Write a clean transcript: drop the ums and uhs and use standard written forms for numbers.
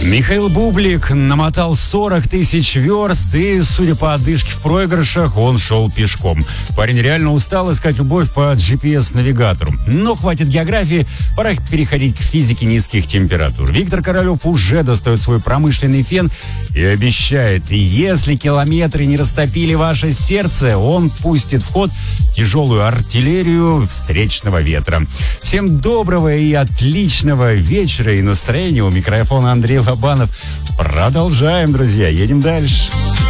Михаил Бублик намотал 40 тысяч верст, и, судя по одышке в проигрышах, он шел пешком. Парень реально устал искать любовь по GPS-навигатору. Но хватит географии, пора переходить к физике низких температур. Виктор Королев уже достает свой промышленный фен и обещает, если километры не растопили ваше сердце, он пустит в ход тяжелую артиллерию встречного ветра. Всем доброго и отличного вечера и настроения. У микрофона Андрей Лобанов. Продолжаем, друзья. Едем дальше.